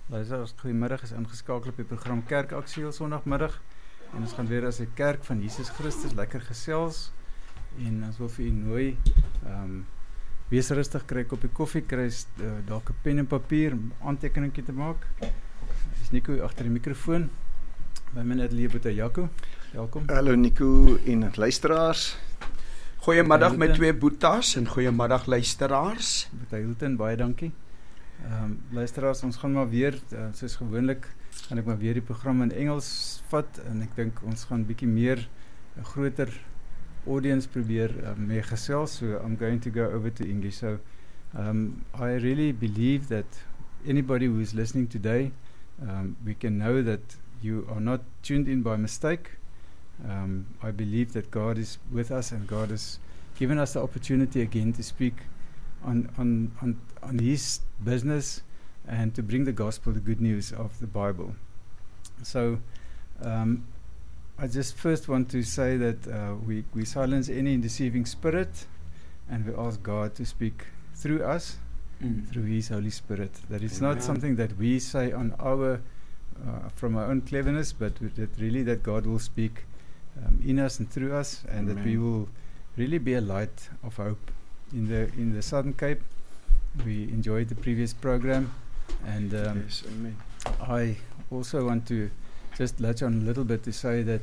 Luisteraars, goeiemiddag, is ingeskakel op die program Kerkaksie heel Sondagmiddag. En ons gaan weer as 'n kerk van Jesus Christus lekker gesels. En ons wil vir u nooi, wees rustig, kry 'n koppie koffie, kry dalk 'n pen en papier om aantekeningkie te maak. Dis Nico agter die mikrofoon. By my net Boeta Jaco. Welkom. Hallo Nico en luisteraars. Goeiemiddag met twee Boetas en goeiemiddag luisteraars. Boeta Hilton, baie dankie. Luisteraars, ons gaan maar weer, soos gewoonlik, gaan ek maar weer die program in Engels vat, en ek dink ons gaan bietjie meer 'n groter audience probeer mee gesels, so I'm going to go over to English. So I really believe that anybody who is listening today, we can know that you are not tuned in by mistake. I believe that God is with us, and God has given us the opportunity again to speak on His business and to bring the gospel, the good news of the Bible. So I just first want to say that we silence any deceiving spirit, and we ask God to speak through us, through His Holy Spirit. That it's not something that we say on our from our own cleverness, but that God will speak in us and through us, and that we will really be a light of hope in the Southern Cape. We enjoyed the previous program, and Yes, amen. I also want to just latch on a little bit to say that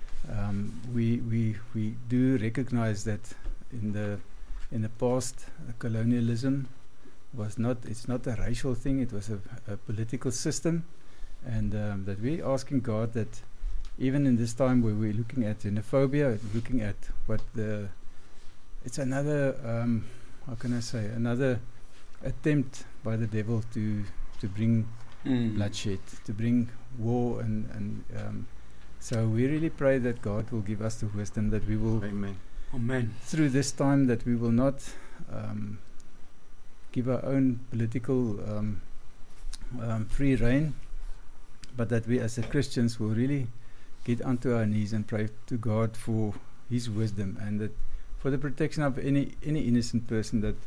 we do recognize that in the past, colonialism it's not a racial thing, it was a political system, and that we're asking God that even in this time where we're looking at xenophobia, looking at it's another how can I say, another attempt by the devil to bring bloodshed, to bring war, and so we really pray that God will give us the wisdom, that we will, Amen. through this time, that we will not give our own political free rein, but that we as the Christians will really get onto our knees and pray to God for His wisdom, and that for the protection of any innocent person, that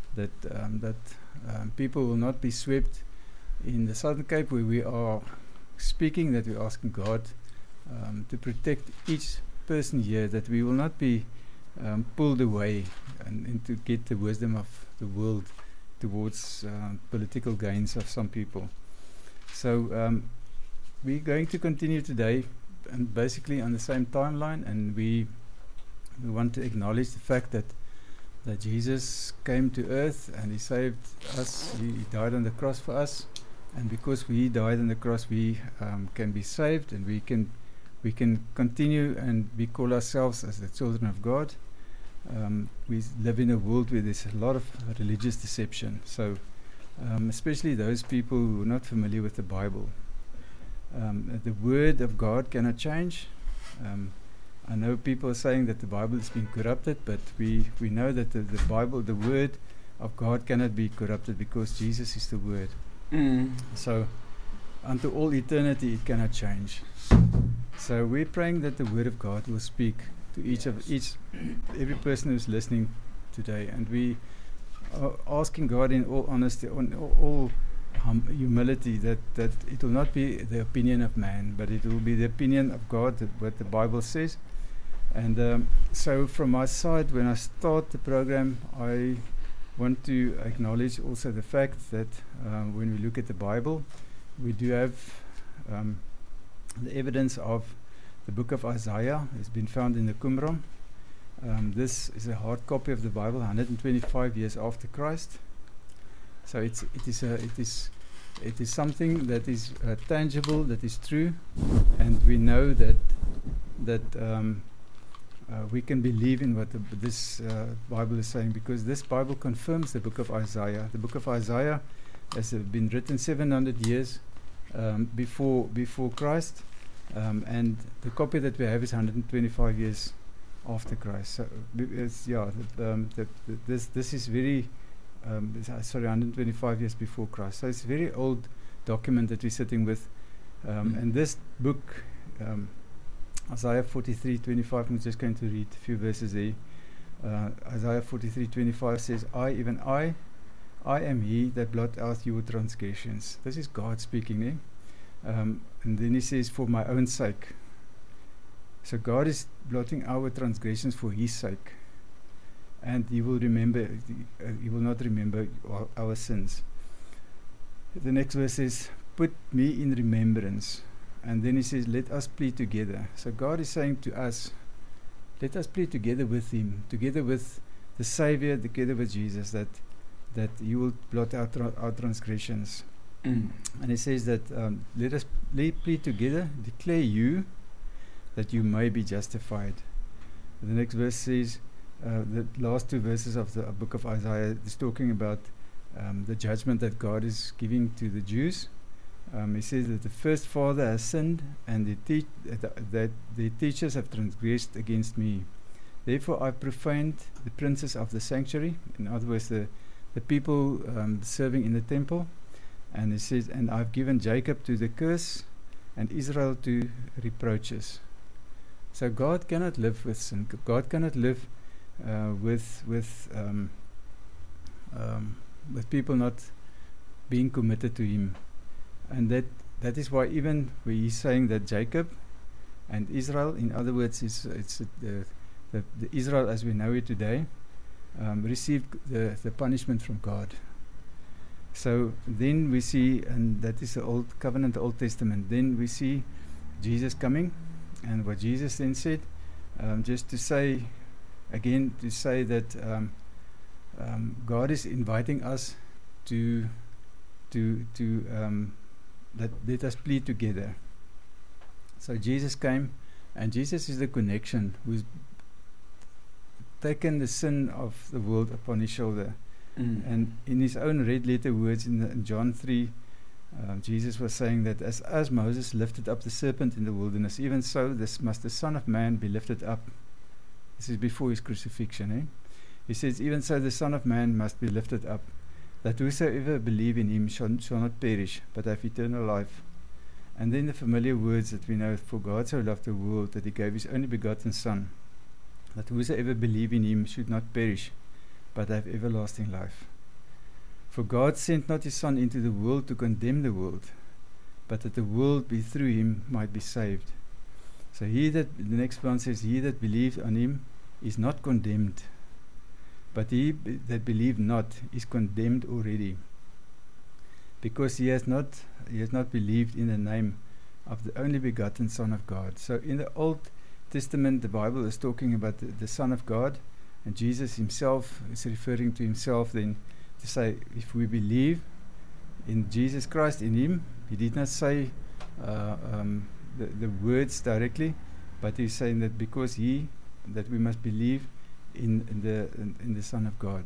people will not be swept in the Southern Cape where we are speaking, that we're asking God to protect each person here, that we will not be pulled away and to get the wisdom of the world towards political gains of some people. So we're going to continue today, and basically on the same timeline, and we want to acknowledge the fact that Jesus came to earth and He saved us. He died on the cross for us, and because He died on the cross, we can be saved, and we can continue, and we call ourselves as the children of God. We live in a world where there's a lot of religious deception, so especially those people who are not familiar with the Bible. The Word of God cannot change. I know people are saying that the Bible has been corrupted, but we know that the Bible, the Word of God, cannot be corrupted, because Jesus is the Word. So unto all eternity it cannot change. So we're praying that the Word of God will speak to every person who's listening today, and we are asking God in all honesty, on all humility, that it will not be the opinion of man, but it will be the opinion of God, what the Bible says. And so from my side, when I start the program, I want to acknowledge also the fact that when we look at the Bible, we do have the evidence of the book of Isaiah. It's been found in the Qumran. This is a hard copy of the Bible, 125 years after Christ. So it is something that is tangible, that is true, and we know that we can believe in what this Bible is saying, because this Bible confirms the book of Isaiah. The book of Isaiah has been written 700 years before Christ, and the copy that we have is 125 years after Christ. So this is very 125 years before Christ. So it's a very old document that we're sitting with, and this book, Isaiah 43:25, I'm just going to read a few verses there. Isaiah 43:25 says, I, even I, I am he that blot out your transgressions. This is God speaking, eh? And then he says, for my own sake. So God is blotting our transgressions for his sake. And he will remember, he will not remember our sins. The next verse says, put me in remembrance. And then he says, let us plead together. So God is saying to us, let us plead together with him, together with the Savior, together with Jesus, that you will blot out our transgressions. And he says that let us plead together, declare you, that you may be justified. The next verse says, the last two verses of the book of Isaiah is talking about the judgment that God is giving to the Jews. He says that the first father has sinned, and that the teachers have transgressed against me. Therefore I profaned the princes of the sanctuary, in other words, the people serving in the temple. And he says, and I've given Jacob to the curse, and Israel to reproaches. So God cannot live with sin. God cannot live with people not being committed to him. And that is why even where he's saying that Jacob and Israel, in other words, it's the Israel as we know it today, received the punishment from God. So then we see, and that is the Old Covenant, the Old Testament. Then we see Jesus coming, and what Jesus then said, just to say again, to say that God is inviting us to that let us plead together. So Jesus came, and Jesus is the connection who's taken the sin of the world upon his shoulder. And in his own red letter words in John 3, Jesus was saying that as Moses lifted up the serpent in the wilderness, even so must the Son of Man be lifted up. This is before his crucifixion. Eh? He says, even so the Son of Man must be lifted up, that whosoever believe in him shall not perish, but have eternal life. And then the familiar words that we know, for God so loved the world that he gave his only begotten Son, that whosoever believe in him should not perish, but have everlasting life. For God sent not his Son into the world to condemn the world, but that the world through him might be saved. So the next one says, he that believed on him is not condemned, but he that believed not is condemned already, because he has not believed in the name of the only begotten Son of God. So in the Old Testament, the Bible is talking about the Son of God, and Jesus himself is referring to himself then to say, if we believe in Jesus Christ, in him, he did not say the words directly, but he's saying that because that we must believe in the Son of God.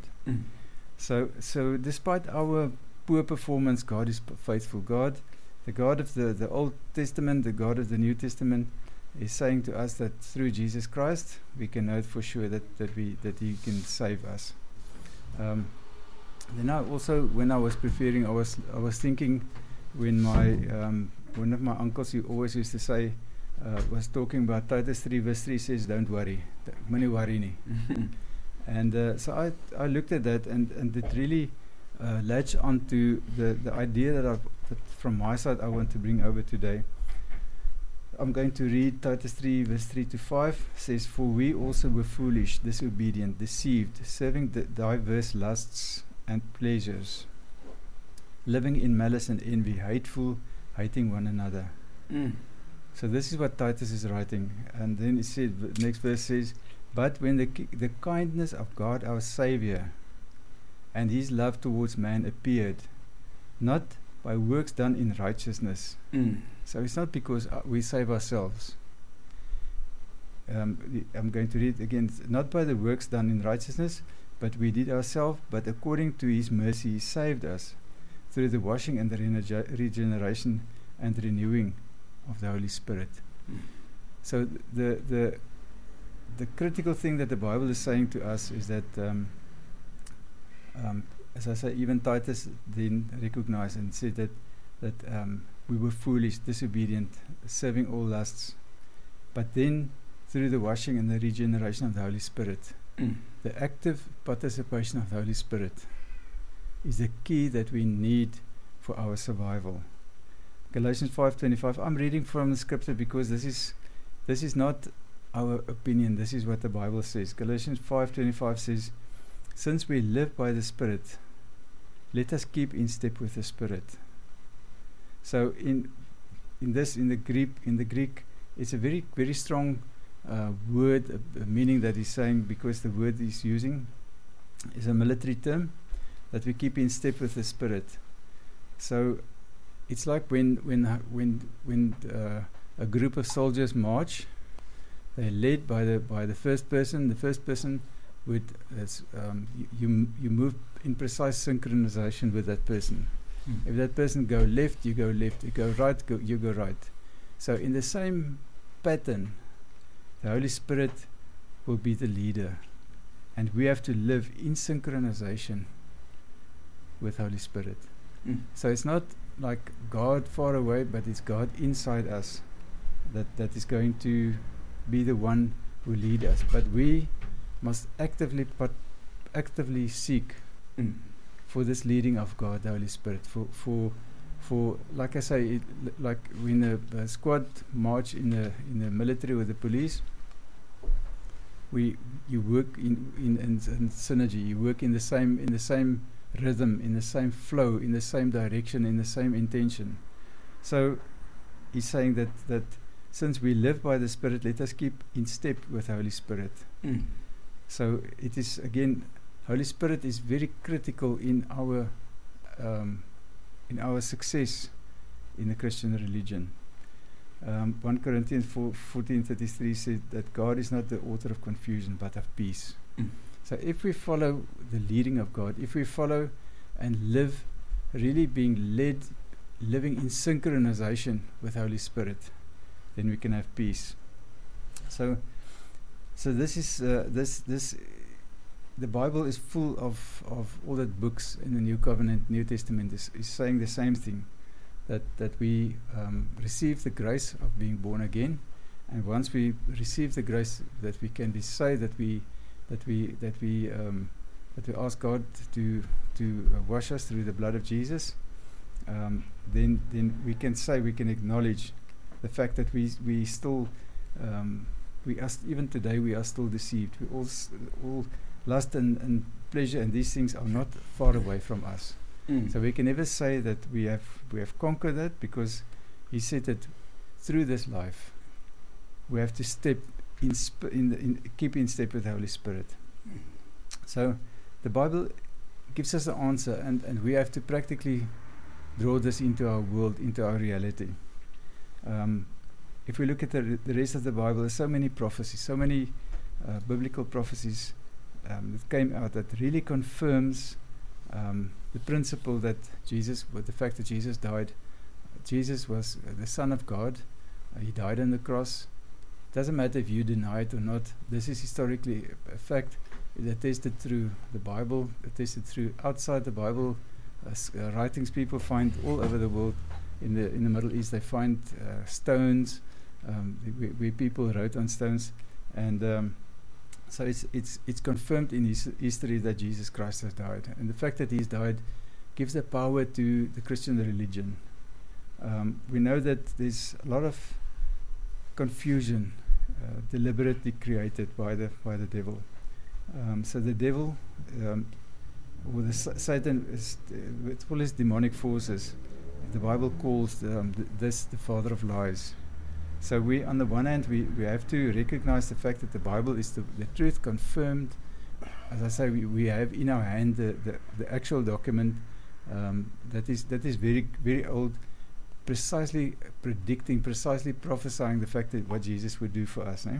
So despite our poor performance, God is faithful. God, the God of the Old Testament, the God of the New Testament, is saying to us that through Jesus Christ we can know for sure that he can save us. Then I also, when I was preparing, I was thinking when my one of my uncles, he always used to say, was talking about Titus 3 verse 3 says, don't worry, moenie worry nie. And so I looked at that, and it really latched onto the idea that from my side I want to bring over today. I'm going to read Titus 3 verse 3 to 5. Says, for we also were foolish, disobedient, deceived, serving the diverse lusts and pleasures, living in malice and envy, hateful, hating one another. So this is what Titus is writing. And then it said, the next verse says, but when the kindness of God our Savior and his love towards man appeared, not by works done in righteousness. So it's not because we save ourselves. I'm going to read again. Not by the works done in righteousness, but we did ourselves, but according to his mercy he saved us through the washing and the regeneration and renewing of the Holy Spirit. So the critical thing that the Bible is saying to us is that as I say, even Titus then recognized and said that we were foolish, disobedient, serving all lusts, but then through the washing and the regeneration of the Holy Spirit, the active participation of the Holy Spirit, is the key that we need for our survival. Galatians 5:25. I'm reading from the scripture because this is not our opinion. This is what the Bible says. Galatians 5:25 says, "Since we live by the Spirit, let us keep in step with the Spirit." So in the Greek, it's a very, very strong word, a meaning that he's saying, because the word he's using is a military term, that we keep in step with the Spirit. So it's like when a group of soldiers march, they're led by the first person. The first person would you move in precise synchronization with that person. If that person go left, you go left. You go right, you go right. So in the same pattern, the Holy Spirit will be the leader, and we have to live in synchronization with Holy Spirit. So it's not like God far away, but it's God inside us that is going to be the one who lead us. But we must actively seek for this leading of God, the Holy Spirit. For like I say, like when a squad march in the military with the police, you work in synergy. You work in the same rhythm, in the same flow, in the same direction, in the same intention. So he's saying that since we live by the Spirit, let us keep in step with the Holy Spirit. So it is, again, Holy Spirit is very critical in our success in the Christian religion. 1 Corinthians 14:33 said that God is not the author of confusion, but of peace. So if we follow the leading of God, if we follow and live, really being led, living in synchronization with Holy Spirit, then we can have peace. So this is the Bible is full of all the books in the New Covenant, New Testament is saying the same thing, that we receive the grace of being born again, and once we receive the grace, that we can be saved, that we ask God to wash us through the blood of Jesus. Then we can say, we can acknowledge the fact that we still even today we are still deceived. We all lust and pleasure and these things are not far away from us. So we can never say that we have conquered that, because he said that through this life we have to step keep in step with the Holy Spirit. So the Bible gives us the answer, and we have to practically draw this into our world, into our reality. If we look at the rest of the Bible, there's so many prophecies, so many biblical prophecies that came out that really confirms the principle that Jesus, with the fact that Jesus died. Jesus was the Son of God. He died on the cross. Doesn't matter if you deny it or not. This is historically a fact. It's attested through the Bible, attested through outside the Bible writings people find all over the world. In the Middle East, they find stones where people wrote on stones, and so it's confirmed in history that Jesus Christ has died, and the fact that He's died gives the power to the Christian religion. We know that there's a lot of confusion deliberately created by the devil. So the devil, or Satan, with all his demonic forces, the Bible calls this the father of lies. So we, on the one hand, we have to recognize the fact that the Bible is the truth confirmed. As I say, we have in our hand the actual document that is very, very old, precisely predicting, precisely prophesying the fact that what Jesus would do for us.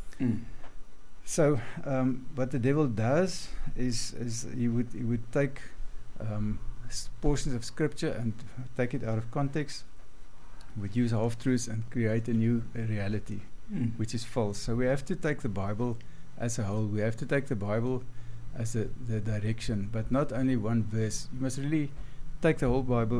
So what the devil does is he would take portions of Scripture and take it out of context, would use half-truths and create a new reality, which is false. So we have to take the Bible as a whole. We have to take the Bible as the direction, but not only one verse. You must really take the whole Bible